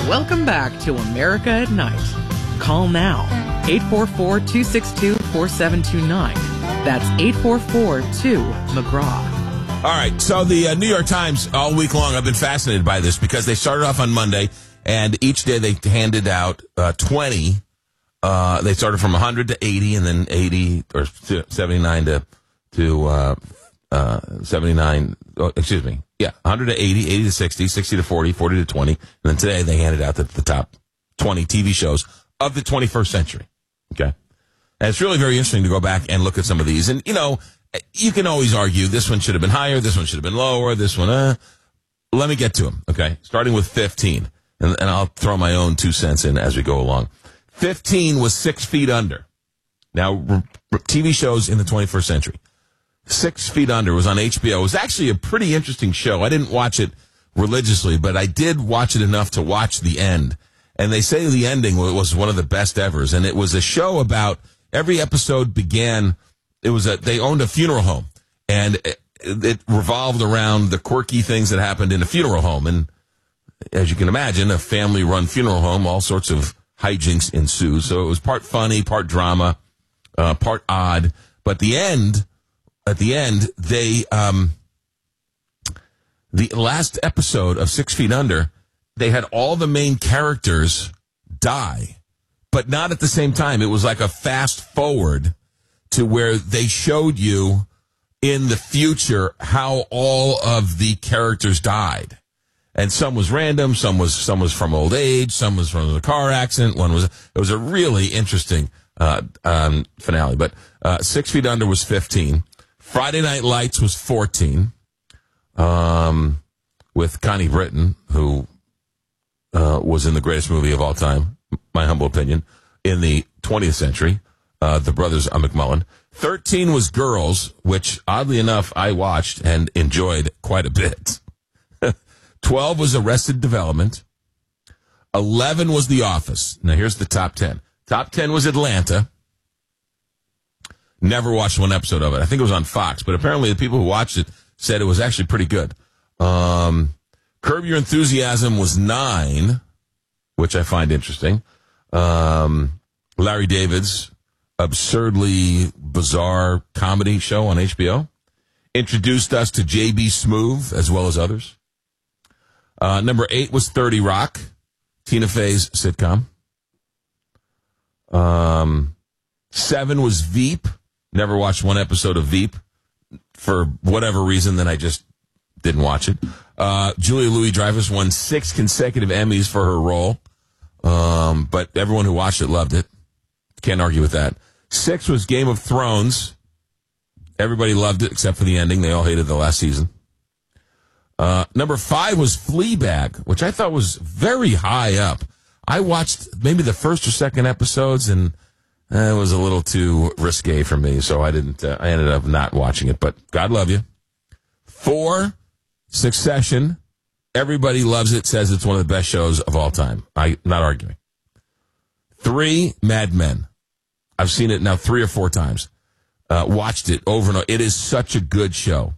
Welcome back to America at Night. Call now. 844-262-4729. That's 844-2-McGraw. All right, so the New York Times, all week long, I've been fascinated by this because they started off on Monday, and each day they handed out 20. They started from 100 to 80, and then 80 or 79 to 79. Oh, excuse me. Yeah, 100 to 80, 80 to 60, 60 to 40, 40 to 20. And then today they handed out the top 20 TV shows of the 21st century. Okay. And it's really very interesting to go back and look at some of these. And, you know, you can always argue this one should have been higher, this one should have been lower, this one, Let me get to them, okay? Starting with 15. And I'll throw my own 2 cents in as we go along. 15 was 6 Feet Under. Now, TV shows in the 21st century. 6 Feet Under was on HBO. It was actually a pretty interesting show. I didn't watch it religiously, but I did watch it enough to watch the end. And they say the ending was one of the best evers. And it was a show about, every episode began, they owned a funeral home. And it revolved around the quirky things that happened in a funeral home. And as you can imagine, a family-run funeral home, all sorts of hijinks ensue. So it was part funny, part drama, part odd. But at the end, they, the last episode of 6 Feet Under, they had all the main characters die, but not at the same time. It was like a fast forward to where they showed you in the future how all of the characters died. And some was random, some was from old age, some was from a car accident, it was a really interesting, finale. But, 6 Feet Under was 15. Friday Night Lights was 14, with Connie Britton, who was in the greatest movie of all time, my humble opinion, in the 20th century, the brothers McMullen. 13 was Girls, which, oddly enough, I watched and enjoyed quite a bit. 12 was Arrested Development. 11 was The Office. Now, here's the top 10. Top 10 was Atlanta. Never watched one episode of it. I think it was on Fox, but apparently the people who watched it said it was actually pretty good. Curb Your Enthusiasm was 9, which I find interesting. Larry David's absurdly bizarre comedy show on HBO introduced us to J.B. Smoove as well as others. Number 8 was 30 Rock, Tina Fey's sitcom. 7 was Veep. Never watched one episode of Veep for whatever reason, then I just didn't watch it. Julia Louis-Dreyfus won 6 consecutive Emmys for her role, but everyone who watched it loved it. Can't argue with that. 6 was Game of Thrones. Everybody loved it except for the ending. They all hated the last season. Number 5 was Fleabag, which I thought was very high up. I watched maybe the first or second episodes, and it was a little too risque for me, so I didn't. I ended up not watching it, but God love you. 4, Succession. Everybody loves it, says it's one of the best shows of all time. I'm not arguing. 3, Mad Men. I've seen it now 3 or 4 times. Watched it over and over. It is such a good show.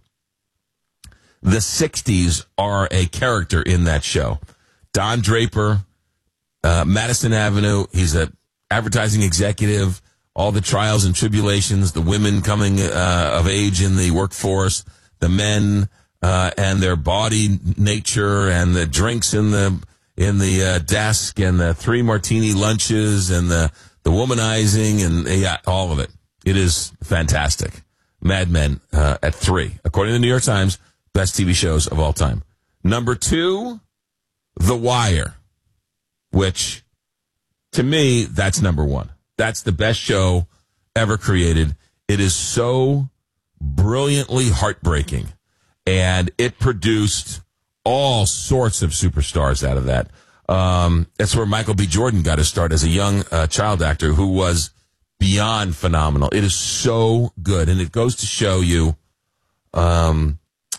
The 60s are a character in that show. Don Draper, Madison Avenue, he's a advertising executive, all the trials and tribulations, the women coming of age in the workforce, the men and their body nature, and the drinks in the desk, and the 3 martini lunches, and the womanizing, and all of it. It is fantastic. Mad Men at 3, according to the New York Times, best TV shows of all time. Number 2, The Wire, which, to me, that's number 1. That's the best show ever created. It is so brilliantly heartbreaking, and it produced all sorts of superstars out of that. That's where Michael B. Jordan got his start as a young child actor who was beyond phenomenal. It is so good, and it goes to show you the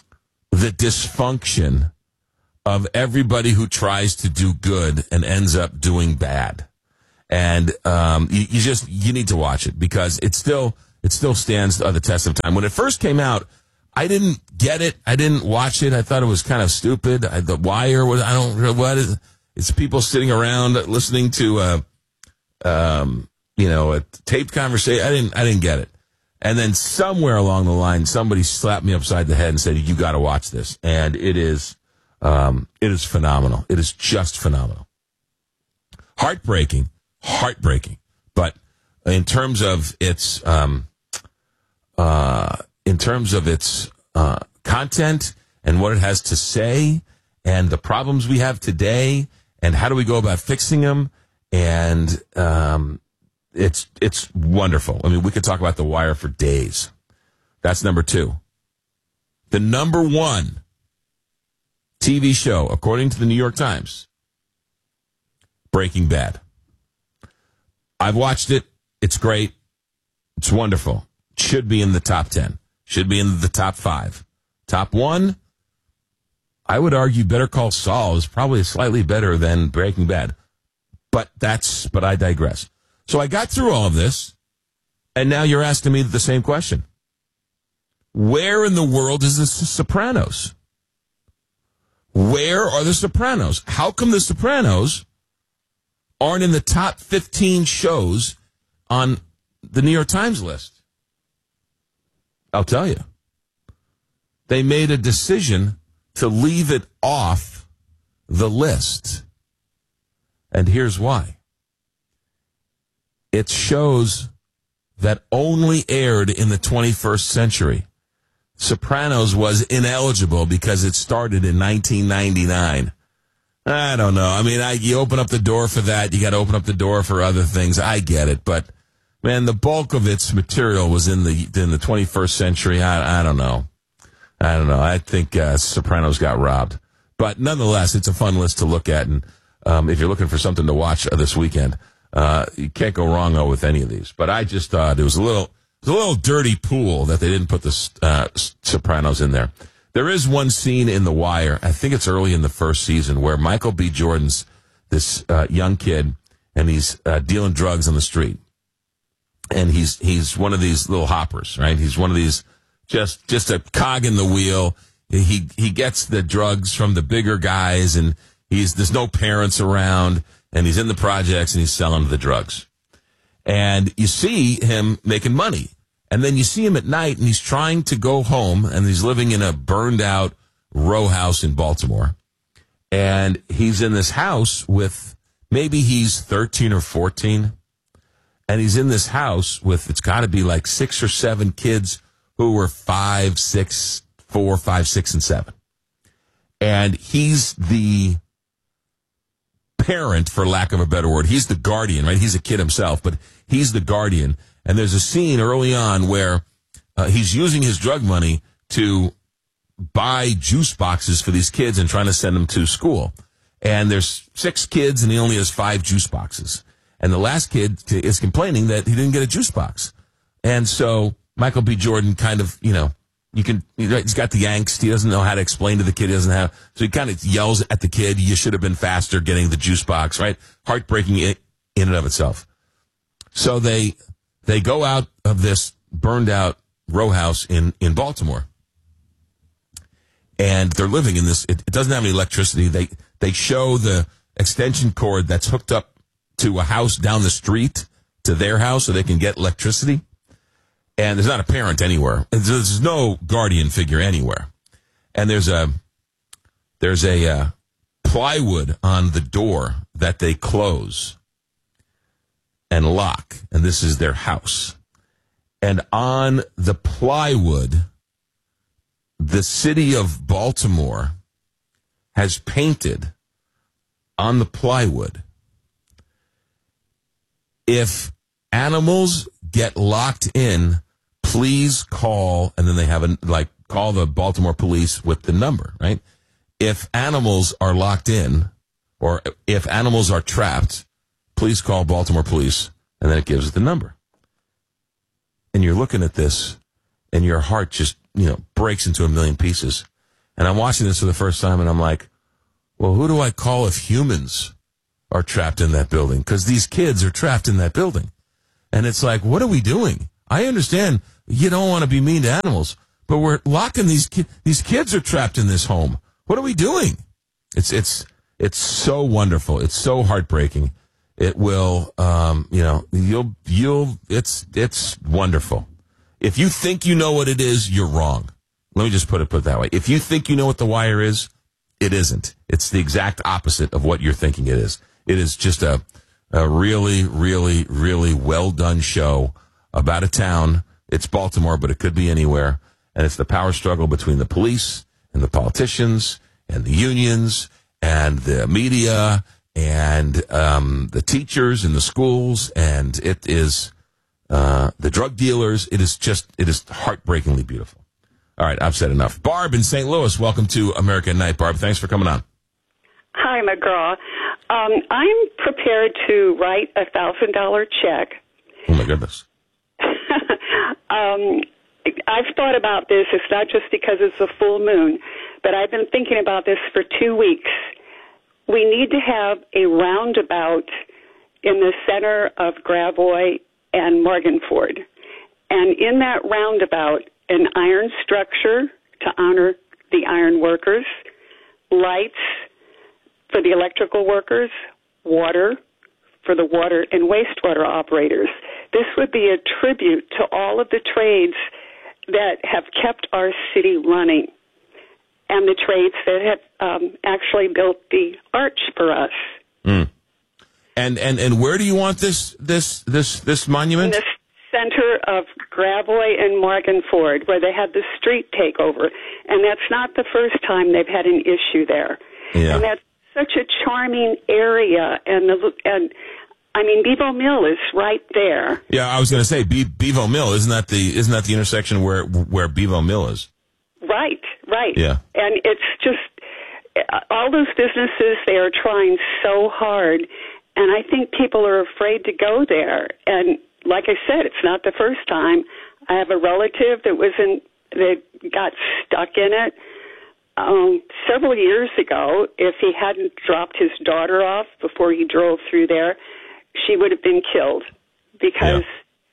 dysfunction of everybody who tries to do good and ends up doing bad. And you need to watch it because it still stands the test of time. When it first came out, I didn't get it. I didn't watch it. I thought it was kind of stupid. The Wire was, I don't know what is. It's people sitting around listening to a taped conversation. I didn't get it. And then somewhere along the line, somebody slapped me upside the head and said, "You got to watch this." And it is phenomenal. It is just phenomenal. Heartbreaking. But in terms of its content and what it has to say and the problems we have today and how do we go about fixing them, and it's wonderful. I mean, we could talk about The Wire for days. That's number 2. The number 1 TV show, according to the New York Times, Breaking Bad. I've watched it. It's great. It's wonderful. Should be in the top 10. Should be in the top 5. Top 1, I would argue Better Call Saul is probably slightly better than Breaking Bad. But I digress. So I got through all of this, and now you're asking me the same question. Where in the world is the Sopranos? Where are the Sopranos? How come the Sopranos aren't in the top 15 shows on the New York Times list? I'll tell you. They made a decision to leave it off the list. And here's why. It shows that only aired in the 21st century. Sopranos was ineligible because it started in 1999. I don't know. I mean, you open up the door for that. You got to open up the door for other things. I get it. But, man, the bulk of its material was in the 21st century. I don't know. I think Sopranos got robbed. But nonetheless, it's a fun list to look at. And if you're looking for something to watch this weekend, you can't go wrong with any of these. But I just thought it was a little dirty pool that they didn't put the Sopranos in there. There is one scene in The Wire, I think it's early in the first season, where Michael B. Jordan's this young kid, and he's dealing drugs on the street. And he's one of these little hoppers, right? He's one of these just a cog in the wheel. He gets the drugs from the bigger guys, and there's no parents around, and he's in the projects, and he's selling the drugs. And you see him making money. And then you see him at night, and he's trying to go home, and he's living in a burned-out row house in Baltimore. And he's in this house with, maybe he's 13 or 14, and he's in this house with, it's got to be like 6 or 7 kids who were 5, 6, 4, 5, 6, and 7. And he's the parent, for lack of a better word. He's the guardian, right? He's a kid himself, but he's the guardian. And there's a scene early on where he's using his drug money to buy juice boxes for these kids and trying to send them to school. And there's 6 kids, and he only has 5 juice boxes. And the last kid is complaining that he didn't get a juice box. And so Michael B. Jordan kind of, he's got the angst. He doesn't know how to explain to the kid. So he kind of yells at the kid, "You should have been faster getting the juice box," right? Heartbreaking in and of itself. So they go out of this burned out row house in Baltimore. And they're living in this, it doesn't have any electricity. They show the extension cord that's hooked up to a house down the street to their house so they can get electricity. And there's not a parent anywhere. There's no guardian figure anywhere. And there's a plywood on the door that they close and lock. And this is their house. And on the plywood, the city of Baltimore has painted on the plywood, "If animals get locked in, please call," and then they have call the Baltimore police with the number, right? "If animals are locked in, or if animals are trapped, please call Baltimore police," and then it gives the number. And you're looking at this, and your heart just, breaks into a million pieces. And I'm watching this for the first time, and I'm like, well, who do I call if humans are trapped in that building? Because these kids are trapped in that building. And it's like, what are we doing? I understand you don't want to be mean to animals, but we're locking these kids are trapped in this home. What are we doing? It's It's so wonderful. It's so heartbreaking. It will, it's wonderful. If you think you know what it is, you're wrong. Let me just put it that way. If you think you know what The Wire is, it isn't. It's the exact opposite of what you're thinking it is. It is just a really, really, really well done show about a town. It's Baltimore, but it could be anywhere. And it's the power struggle between the police and the politicians and the unions and the media and the teachers in the schools. And it is the drug dealers. It is heartbreakingly beautiful. All right, I've said enough. Barb in St. Louis, welcome to America at Night. Barb, thanks for coming on. Hi, McGraw. I'm prepared to write a $1,000 check. Oh, my goodness. I've thought about this. It's not just because it's a full moon, but I've been thinking about this for 2 weeks. We need to have a roundabout in the center of Gravois and Morganford. And in that roundabout, an iron structure to honor the iron workers, lights for the electrical workers, water for the water and wastewater operators. This would be a tribute to all of the trades that have kept our city running and the trades that have actually built the arch for us. Mm. And where do you want this monument? In the center of Gravois and Morganford, where they had the street takeover. And that's not the first time they've had an issue there. Yeah. And that's such a charming area, and Bevo Mill is right there. Yeah, I was going to say Bevo Mill. Isn't that the intersection where Bevo Mill is? Right. Yeah. And it's just all those businesses, they are trying so hard, and I think people are afraid to go there. And like I said, it's not the first time. I have a relative that got stuck in it. Several years ago, if he hadn't dropped his daughter off before he drove through there, she would have been killed because,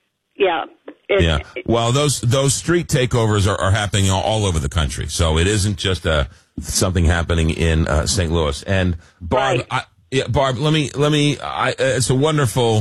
Well, those street takeovers are happening all over the country, so it isn't just something happening in St. Louis. And Barb, right. Barb, it's a wonderful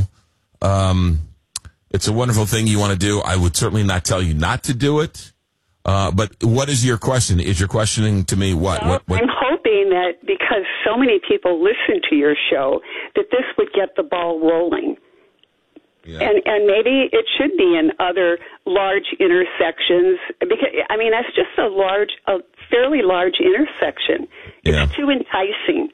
thing you want to do. I would certainly not tell you not to do it. But what is your question? Is your questioning to me what? Well, I'm hoping that because so many people listen to your show, that this would get the ball rolling. Yeah. And maybe it should be in other large intersections, because, that's just a fairly large intersection. It's too enticing.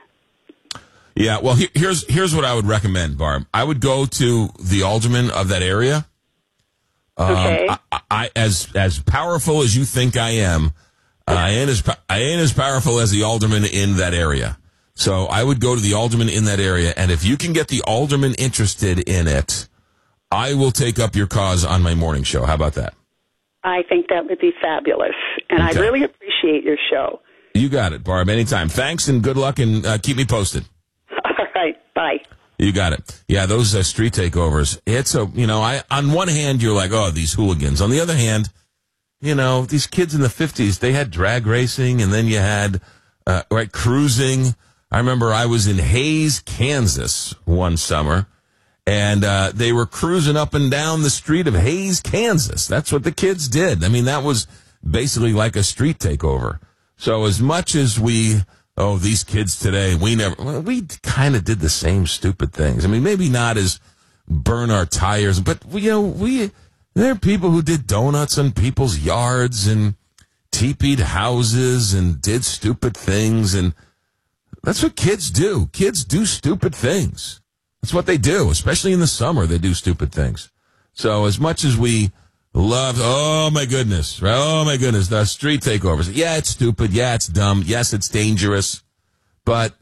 Yeah, well, here's what I would recommend, Barb. I would go to the alderman of that area. Okay. I as powerful as you think I am, I ain't as powerful as the alderman in that area. So I would go to the alderman in that area, and if you can get the alderman interested in it, I will take up your cause on my morning show. How about that? I think that would be fabulous, and I really appreciate your show. You got it, Barb. Anytime. Thanks, and good luck, and keep me posted. All right. Bye. You got it. Yeah, those street takeovers. It's on one hand, you're like, oh, these hooligans. On the other hand, these kids in the 50s, they had drag racing, and then you had, cruising. I remember I was in Hays, Kansas one summer, and they were cruising up and down the street of Hays, Kansas. That's what the kids did. That was basically like a street takeover. So as much as these kids today, we kind of did the same stupid things. Maybe not as burn our tires, but there are people who did donuts on people's yards and teepeed houses and did stupid things. And that's what kids do. Kids do stupid things. That's what they do, especially in the summer. They do stupid things. So as much as we love, oh my goodness, the street takeovers. Yeah, it's stupid. Yeah, it's dumb. Yes, it's dangerous. But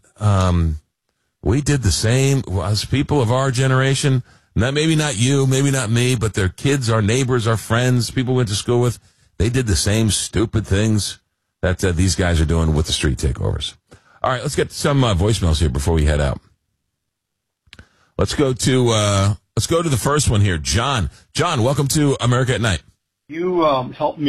we did the same as people of our generation. Maybe not you, maybe not me, but their kids, our neighbors, our friends, people went to school with. They did the same stupid things that these guys are doing with the street takeovers. All right, let's get some voicemails here before we head out. Let's go to the first one here. John, welcome to America at Night. You helped me